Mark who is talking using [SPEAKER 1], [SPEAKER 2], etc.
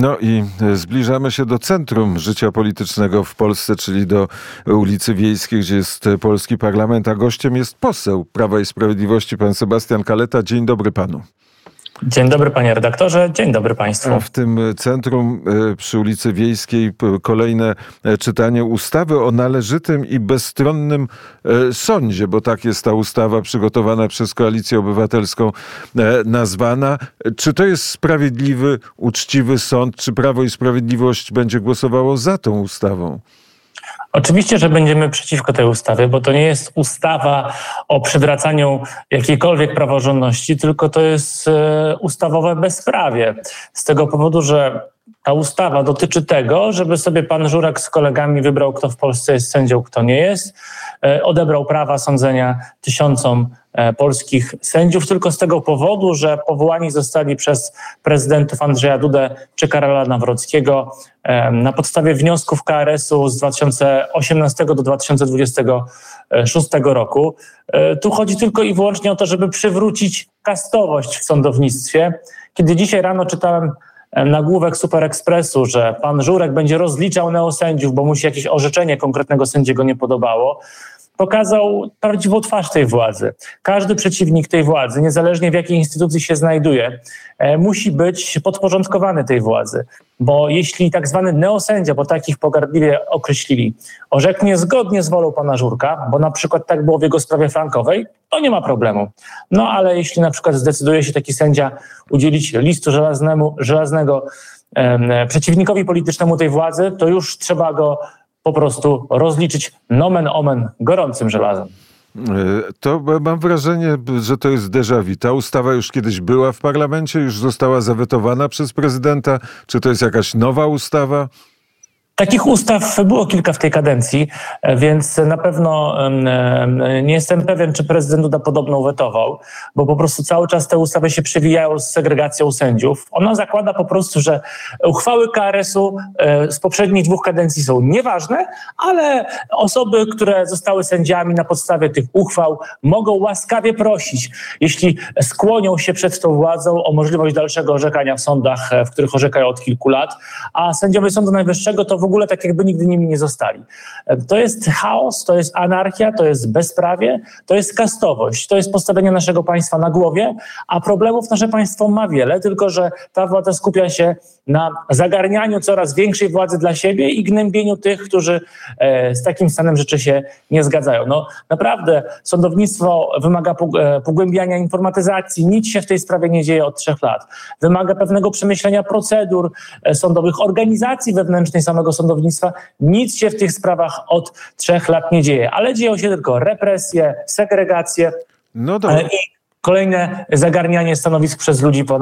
[SPEAKER 1] No i zbliżamy się do centrum życia politycznego w Polsce, czyli do ulicy Wiejskiej, gdzie jest polski parlament, a gościem jest poseł Prawa i Sprawiedliwości, pan Sebastian Kaleta. Dzień dobry panu.
[SPEAKER 2] Dzień dobry panie redaktorze, dzień dobry państwu.
[SPEAKER 1] A w tym centrum przy ulicy Wiejskiej kolejne czytanie ustawy o należytym i bezstronnym sądzie, bo tak jest ta ustawa przygotowana przez Koalicję Obywatelską nazwana. Czy to jest sprawiedliwy, uczciwy sąd? Czy Prawo i Sprawiedliwość będzie głosowało za tą ustawą?
[SPEAKER 2] Oczywiście, że będziemy przeciwko tej ustawie, bo to nie jest ustawa o przywracaniu jakiejkolwiek praworządności, tylko to jest ustawowe bezprawie. Z tego powodu, że ta ustawa dotyczy tego, żeby sobie pan Żurek z kolegami wybrał, kto w Polsce jest sędzią, kto nie jest. Odebrał prawa sądzenia tysiącom polskich sędziów tylko z tego powodu, że powołani zostali przez prezydentów Andrzeja Dudę czy Karola Nawrockiego na podstawie wniosków KRS-u z 2018 do 2026 roku. Tu chodzi tylko i wyłącznie o to, żeby przywrócić kastowość w sądownictwie. Kiedy dzisiaj rano czytałem nagłówek Super Expressu, że pan Żurek będzie rozliczał neosędziów, bo mu się jakieś orzeczenie konkretnego sędziego nie podobało, pokazał prawdziwą twarz tej władzy. Każdy przeciwnik tej władzy, niezależnie w jakiej instytucji się znajduje, musi być podporządkowany tej władzy. Bo jeśli tak zwany neosędzia, bo takich pogardliwie określili, orzeknie zgodnie z wolą pana Żurka, bo na przykład tak było w jego sprawie frankowej, to nie ma problemu. No ale jeśli na przykład zdecyduje się taki sędzia udzielić listu żelaznego przeciwnikowi politycznemu tej władzy, to już trzeba go po prostu rozliczyć nomen omen gorącym żelazem.
[SPEAKER 1] To mam wrażenie, że to jest déjà vu. Ta ustawa już kiedyś była w parlamencie, już została zawetowana przez prezydenta. Czy to jest jakaś nowa ustawa?
[SPEAKER 2] Takich ustaw było kilka w tej kadencji, więc na pewno nie jestem pewien, czy prezydent Duda podobną wetował, bo po prostu cały czas te ustawy się przewijają z segregacją sędziów. Ona zakłada po prostu, że uchwały KRS-u z poprzednich 2 kadencji są nieważne, ale osoby, które zostały sędziami na podstawie tych uchwał, mogą łaskawie prosić, jeśli skłonią się przed tą władzą, o możliwość dalszego orzekania w sądach, w których orzekają od kilku lat, a sędziowie Sądu Najwyższego to w ogóle tak jakby nigdy nimi nie zostali. To jest chaos, to jest anarchia, to jest bezprawie, to jest kastowość, to jest postawienie naszego państwa na głowie, a problemów nasze państwo ma wiele, tylko że ta władza skupia się na zagarnianiu coraz większej władzy dla siebie i gnębieniu tych, którzy z takim stanem rzeczy się nie zgadzają. No naprawdę sądownictwo wymaga pogłębiania informatyzacji, nic się w tej sprawie nie dzieje od 3 lat. Wymaga pewnego przemyślenia procedur sądowych, organizacji wewnętrznej samego sądownictwa. Nic się w tych sprawach od 3 lat nie dzieje, ale dzieją się tylko represje, segregacje i kolejne zagarnianie stanowisk przez ludzi